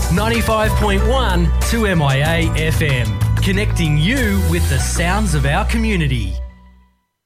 95.1 to MIA FM, connecting you with the sounds of our community.